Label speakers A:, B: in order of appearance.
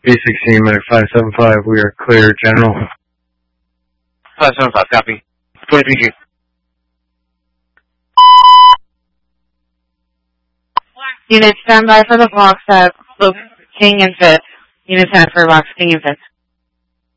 A: B16, minute 575, we are clear, General.
B: 575, copy. 23G.
C: Unit, stand by for the box at King and Fifth. Unit 10 for box King and Fifth.